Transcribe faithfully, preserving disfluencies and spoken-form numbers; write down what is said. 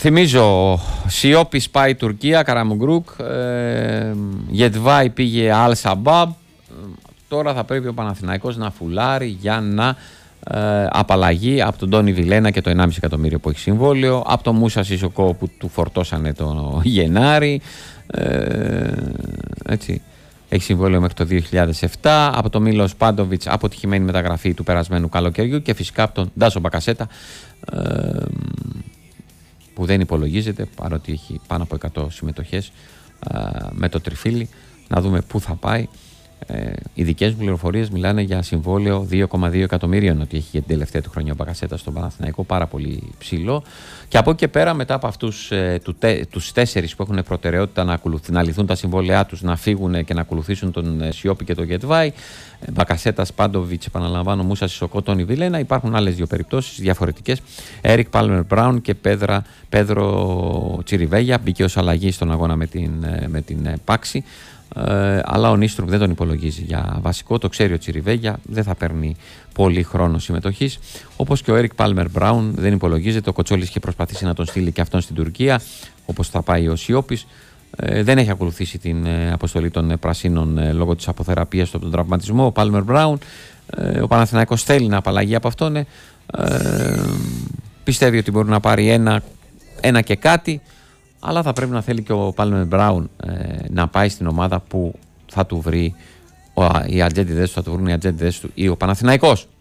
θυμίζω, Σιώπης πάει Τουρκία, Καραμουγκρούκ, ε, Γετβάη πήγε Αλ Σαμπάμπ. Τώρα θα πρέπει ο Παναθηναϊκός να φουλάρει για να ε, απαλλαγεί από τον Τόνι Βιλένα και το ενάμιση εκατομμύριο που έχει συμβόλαιο, από τον Μούσα Σισοκό που του φορτώσανε το Γενάρη, ε, έτσι, έχει συμβόλαιο μέχρι το δύο χιλιάδες επτά, από τον Μίλος Πάντοβιτς αποτυχημένη μεταγραφή του περασμένου καλοκαιριού και φυσικά από τον Ντάσο Μπακασέτα, ε, που δεν υπολογίζεται παρότι έχει πάνω από εκατό συμμετοχές ε, με το τριφύλι. Να δούμε πού θα πάει. Ε, οι δικές μου πληροφορίες μιλάνε για συμβόλαιο δύο κόμμα δύο εκατομμυρίων ότι έχει για την τελευταία του χρονιά ο Μπακασέτα στον Παναθηναϊκό, πάρα πολύ ψηλό. Και από εκεί και πέρα, μετά από αυτούς ε, του, τε, τους τέσσερις που έχουν προτεραιότητα να, να λυθούν τα συμβόλαιά τους, να φύγουν και να ακολουθήσουν τον ε, Σιώπη και τον Γετβάη, ε, Μπακασέτα, Πάντοβιτς, επαναλαμβάνω, Μούσα Σισοκό, Τόνι Βιλένα. Υπάρχουν άλλες δύο περιπτώσεις διαφορετικές. Έρικ Πάλμερ Μπράουν και Πέδρα, Πέδρο Τσιριβέγια. Μπήκε ως αλλαγή στον αγώνα με την, ε, με την ε, Πάξη. Ε, αλλά ο Νίστρουμ δεν τον υπολογίζει για βασικό, το ξέρει ο Τσιριβέγια, δεν θα παίρνει πολύ χρόνο συμμετοχής. Όπως και ο Έρικ Πάλμερ Μπράουν δεν υπολογίζεται. Ο Κοτσόλης είχε προσπαθήσει να τον στείλει και αυτόν στην Τουρκία, όπως θα πάει ο Σιώπης. Ε, δεν έχει ακολουθήσει την ε, αποστολή των ε, Πρασίνων ε, λόγω της αποθεραπείας του από τον τραυματισμό. Ο Πάλμερ Μπράουν, ε, ο Παναθηναϊκός θέλει να απαλλαγεί από αυτόν. Ε, ε, πιστεύει ότι μπορεί να πάρει ένα, ένα και κάτι. Αλλά θα πρέπει να θέλει και ο Πάλμερ Μπράουν ε, να πάει στην ομάδα που θα του βρει ο, οι ατζέντιδες του, θα του βρουν οι ατζέντιδες του ή ο Παναθηναϊκός.